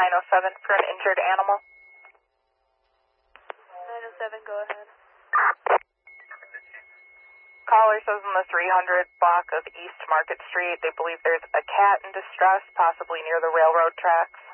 907 for an injured animal. 907, go ahead. Caller says in the 300 block of East Market Street, they believe there's a cat in distress, possibly near the railroad tracks.